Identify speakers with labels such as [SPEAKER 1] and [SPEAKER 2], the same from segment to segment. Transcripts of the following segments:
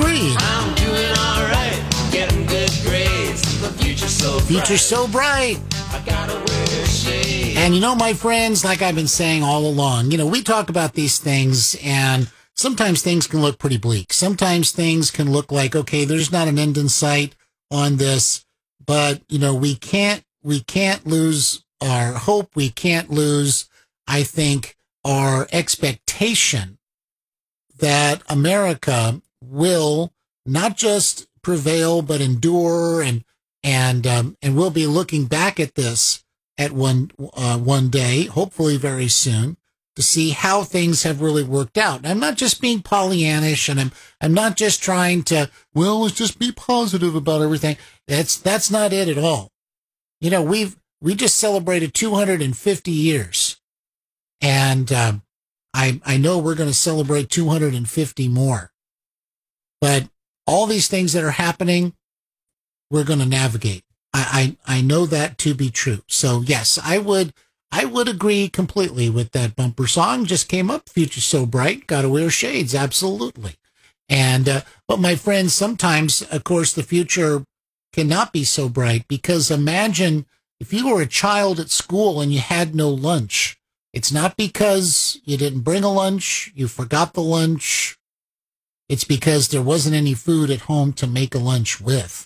[SPEAKER 1] Creed.
[SPEAKER 2] I'm doing all right, getting good grades. The future's so bright.
[SPEAKER 1] Future's so bright.
[SPEAKER 2] I gotta wear shades.
[SPEAKER 1] And you know, my friends, like I've been saying all along, you know, we talk about these things and sometimes things can look pretty bleak. Sometimes things can look like, okay, there's not an end in sight on this, but you know, we can't lose our hope. We can't lose, I think, our expectation that America will not just prevail, but endure and we'll be looking back at this at one day, hopefully very soon, to see how things have really worked out. And I'm not just being Pollyannish, and I'm not just trying to, well, let's just be positive about everything. That's not it at all. You know, we just celebrated 250 years, and I know we're going to celebrate 250 more. But all these things that are happening, we're going to navigate. I know that to be true. So yes, I would agree completely with that bumper song. Just came up, Future's so bright, gotta wear shades, absolutely. And but my friends, sometimes, of course, the future cannot be so bright, because imagine if you were a child at school and you had no lunch. It's not because you didn't bring a lunch, you forgot the lunch. It's because there wasn't any food at home to make a lunch with.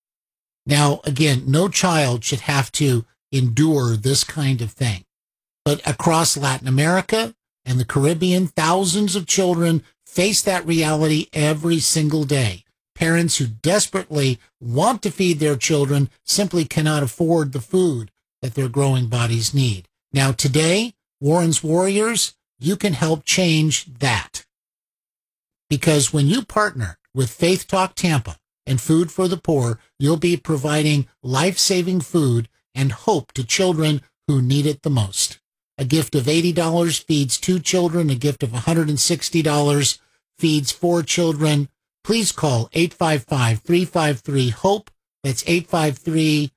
[SPEAKER 1] Now, again, no child should have to endure this kind of thing. But across Latin America and the Caribbean, thousands of children face that reality every single day. Parents who desperately want to feed their children simply cannot afford the food that their growing bodies need. Now, today, Warren's Warriors, you can help change that. Because when you partner with Faith Talk Tampa and Food for the Poor, you'll be providing life-saving food and hope to children who need it the most. A gift of $80 feeds 2 children. A gift of $160 feeds 4 children. Please call 855-353-HOPE. That's 855-353-4673,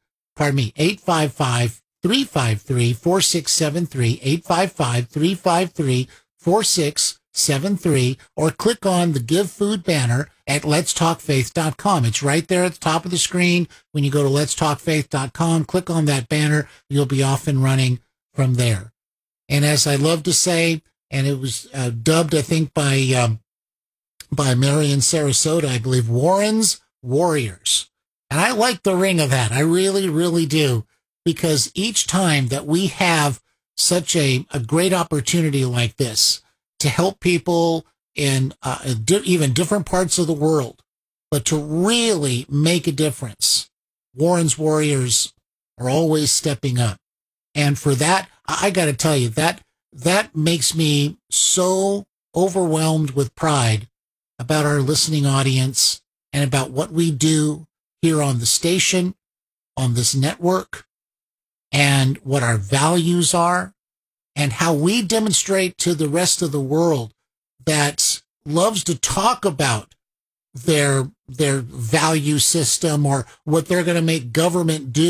[SPEAKER 1] 855-353-4673, or click on the Give Food banner at letstalkfaith.com. It's right there at the top of the screen. When you go to letstalkfaith.com, click on that banner. You'll be off and running from there. And as I love to say, and it was dubbed, I think, by Marion Sarasota, I believe, Warren's Warriors. And I like the ring of that. I really, really do. Because each time that we have such a great opportunity like this to help people in even different parts of the world, but to really make a difference, Warren's Warriors are always stepping up. And for that, I got to tell you, that makes me so overwhelmed with pride about our listening audience and about what we do here on the station, on this network, and what our values are, and how we demonstrate to the rest of the world that loves to talk about their value system or what they're going to make government do.